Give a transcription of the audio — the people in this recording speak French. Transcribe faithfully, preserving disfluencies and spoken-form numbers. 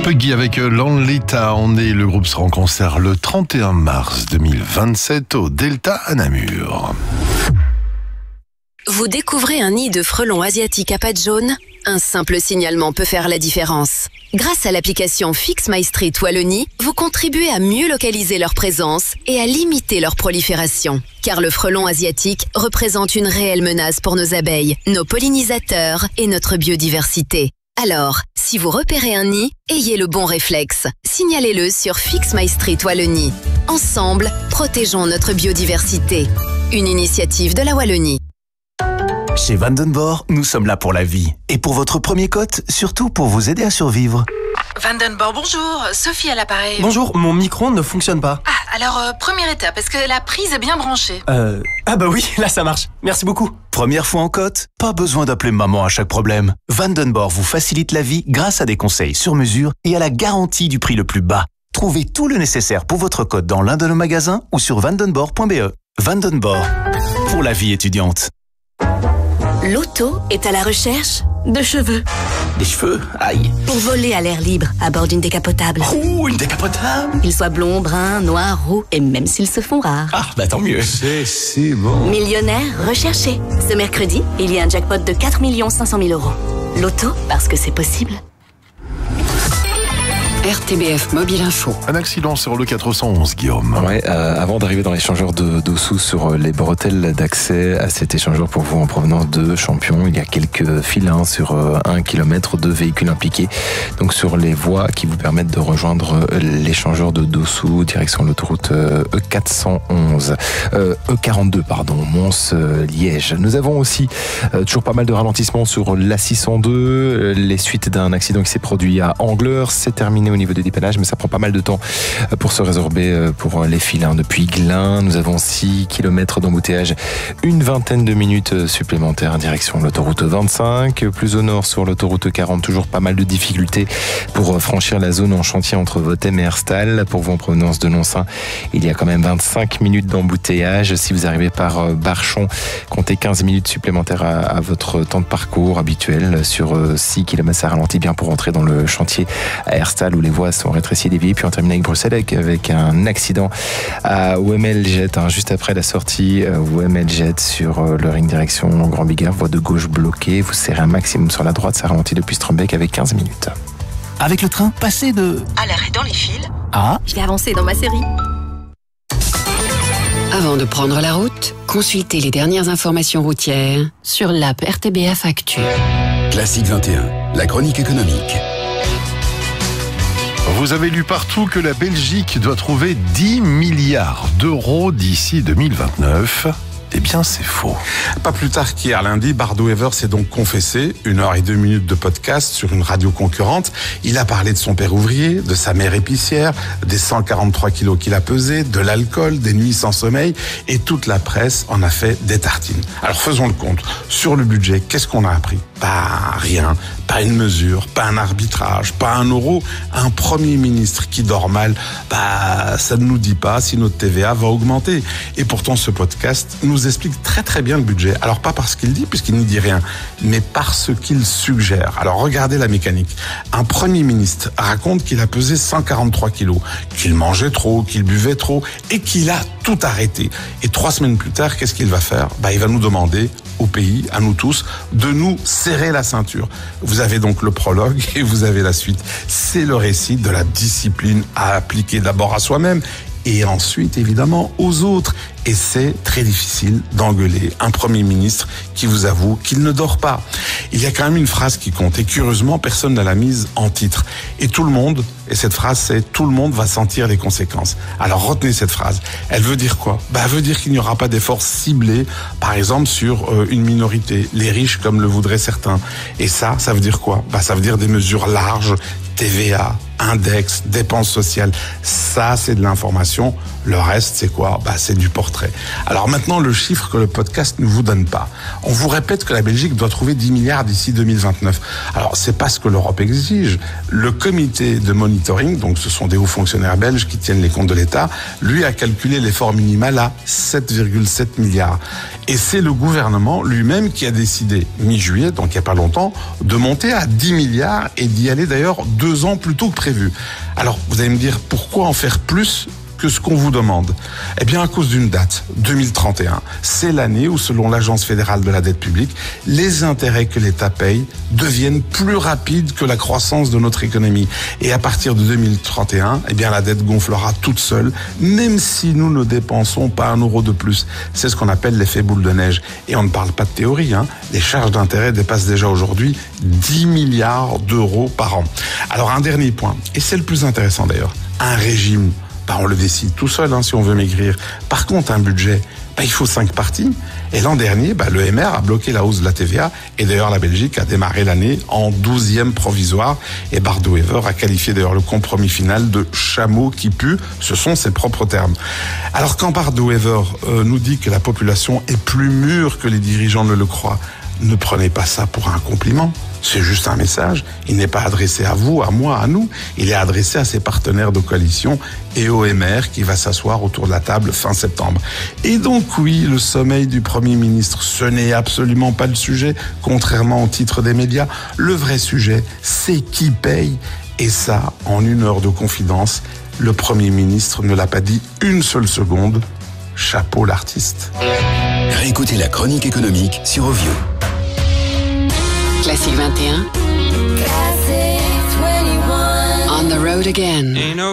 Puggy avec Lonely Town et le groupe sera en concert le trente et un mars deux mille vingt-sept au Delta à Namur. Vous découvrez un nid de frelons asiatiques à pattes jaunes ? Un simple signalement peut faire la différence. Grâce à l'application Fix My Street Wallonie, vous contribuez à mieux localiser leur présence et à limiter leur prolifération. Car le frelon asiatique représente une réelle menace pour nos abeilles, nos pollinisateurs et notre biodiversité. Alors, si vous repérez un nid, ayez le bon réflexe. Signalez-le sur Fix My Street Wallonie. Ensemble, protégeons notre biodiversité. Une initiative de la Wallonie. Chez Vandenborre, nous sommes là pour la vie. Et pour votre premier cote, surtout pour vous aider à survivre. Vandenborre, bonjour. Sophie à l'appareil. Bonjour, mon micro ne fonctionne pas. Ah, alors, euh, première étape, est-ce que la prise est bien branchée ? Euh... Ah bah oui, là ça marche. Merci beaucoup. Première fois en cote ? Pas besoin d'appeler maman à chaque problème. Vandenborre vous facilite la vie grâce à des conseils sur mesure et à la garantie du prix le plus bas. Trouvez tout le nécessaire pour votre cote dans l'un de nos magasins ou sur vandenborre point b e. Vandenborre, pour la vie étudiante. L'auto est à la recherche de cheveux. Des cheveux? Aïe. Pour voler à l'air libre à bord d'une décapotable. Ouh, une décapotable. Qu'ils soient blonds, bruns, noirs, roux et même s'ils se font rares. Ah, bah tant mieux. C'est si bon. Millionnaire recherché. Ce mercredi, il y a un jackpot de quatre millions cinq cent mille euros. L'auto, parce que c'est possible. R T B F Mobile Info. Un accident sur le quatre cent onze, Guillaume. Ouais, euh, avant d'arriver dans l'échangeur de d'Ossous sur les bretelles d'accès à cet échangeur pour vous en provenance de Champion, il y a quelques files hein, sur un kilomètre de véhicules impliqués. Donc sur les voies qui vous permettent de rejoindre l'échangeur de Dossous, direction l'autoroute E quatre cent onze, euh, E quarante-deux pardon, Mons-Liège. Nous avons aussi euh, toujours pas mal de ralentissements sur l'A six cent deux, les suites d'un accident qui s'est produit à Angleur. C'est terminé au niveau des dépannages, mais ça prend pas mal de temps pour se résorber pour les files. Depuis Glun, nous avons six kilomètres d'embouteillage, une vingtaine de minutes supplémentaires en direction de l'autoroute vingt-cinq. Plus au nord, sur l'autoroute quarante, toujours pas mal de difficultés pour franchir la zone en chantier entre Votem et Herstal. Pour vous en provenance de Noncin, il y a quand même vingt-cinq minutes d'embouteillage. Si vous arrivez par Barchon, comptez quinze minutes supplémentaires à, à votre temps de parcours habituel. Sur six kilomètres, ça ralentit bien pour entrer dans le chantier à Herstal, où les voies sont rétrécies et déviées. Puis on termine avec Bruxelles avec, avec un accident à O M L Jet, hein, juste après la sortie O M L Jet sur le ring direction Grand Bigard, voie de gauche bloquée. Vous serrez un maximum sur la droite, ça ralentit depuis Strombeck avec quinze minutes. Avec le train, passez de... À l'arrêt dans les fils. Ah, Je vais avancer dans ma série. Avant de prendre la route, consultez les dernières informations routières sur l'app R T B F Actu. Classique vingt et un, la chronique économique. Vous avez lu partout que la Belgique doit trouver dix milliards d'euros d'ici deux mille vingt-neuf. Eh bien, c'est faux. Pas plus tard qu'hier lundi, Bardot Evers s'est donc confessé, une heure et deux minutes de podcast sur une radio concurrente. Il a parlé de son père ouvrier, de sa mère épicière, des cent quarante-trois kilos qu'il a pesé, de l'alcool, des nuits sans sommeil, et toute la presse en a fait des tartines. Alors faisons le compte. Sur le budget, qu'est-ce qu'on a appris? Pas rien, pas une mesure, pas un arbitrage, pas un euro. Un Premier ministre qui dort mal, bah, ça ne nous dit pas si notre T V A va augmenter. Et pourtant, ce podcast nous explique très très bien le budget. Alors pas parce qu'il dit, puisqu'il n'y dit rien, mais parce qu'il suggère. Alors regardez la mécanique. Un Premier ministre raconte qu'il a pesé cent quarante-trois kilos, qu'il mangeait trop, qu'il buvait trop, et qu'il a tout arrêté. Et trois semaines plus tard, qu'est-ce qu'il va faire? Bah, il va nous demander, au pays, à nous tous, de nous serrer la ceinture. Vous avez donc le prologue et vous avez la suite. C'est le récit de la discipline à appliquer d'abord à soi-même et ensuite, évidemment, aux autres. Et c'est très difficile d'engueuler un Premier ministre qui vous avoue qu'il ne dort pas. Il y a quand même une phrase qui compte, et curieusement, personne ne l'a mise en titre. Et tout le monde, et cette phrase c'est « tout le monde va sentir les conséquences ». Alors retenez cette phrase. Elle veut dire quoi? Bah, elle veut dire qu'il n'y aura pas d'efforts ciblés, par exemple, sur euh, une minorité, les riches comme le voudraient certains. Et ça, ça veut dire quoi? Bah, ça veut dire des mesures larges, T V A, index, dépenses sociales. Ça, c'est de l'information. Le reste, c'est quoi? Bah, c'est du porte portrait. Alors maintenant, le chiffre que le podcast ne vous donne pas. On vous répète que la Belgique doit trouver dix milliards d'ici deux mille vingt-neuf. Alors, c'est pas ce que l'Europe exige. Le comité de monitoring, donc ce sont des hauts fonctionnaires belges qui tiennent les comptes de l'État, lui a calculé l'effort minimal à sept virgule sept milliards. Et c'est le gouvernement lui-même qui a décidé, mi-juillet, donc il n'y a pas longtemps, de monter à dix milliards et d'y aller d'ailleurs deux ans plus tôt que prévu. Alors, vous allez me dire, pourquoi en faire plus que ce qu'on vous demande? Eh bien, à cause d'une date, deux mille trente et un. C'est l'année où, selon l'Agence fédérale de la dette publique, les intérêts que l'État paye deviennent plus rapides que la croissance de notre économie. Et à partir de deux mille trente et un, eh bien, la dette gonflera toute seule, même si nous ne dépensons pas un euro de plus. C'est ce qu'on appelle l'effet boule de neige. Et on ne parle pas de théorie, hein. Les charges d'intérêt dépassent déjà aujourd'hui dix milliards d'euros par an. Alors, un dernier point, et c'est le plus intéressant d'ailleurs, un régime. Bah, on le décide tout seul hein, si on veut maigrir. Par contre, un budget, bah, il faut cinq parties. Et l'an dernier, bah, le M R a bloqué la hausse de la T V A. Et d'ailleurs, la Belgique a démarré l'année en douzième provisoire. Et Bardo-Wever a qualifié d'ailleurs le compromis final de chameau qui pue. Ce sont ses propres termes. Alors quand Bardo-Wever euh, nous dit que la population est plus mûre que les dirigeants ne le croient, ne prenez pas ça pour un compliment. C'est juste un message. Il n'est pas adressé à vous, à moi, à nous. Il est adressé à ses partenaires de coalition et au M R qui va s'asseoir autour de la table fin septembre. Et donc oui, le sommeil du Premier ministre, ce n'est absolument pas le sujet, contrairement au titre des médias. Le vrai sujet, c'est qui paye. Et ça, en une heure de confidence, le Premier ministre ne l'a pas dit une seule seconde. Chapeau l'artiste. Réécoutez la chronique économique sur Ovio. Classique vingt et un. On the road again.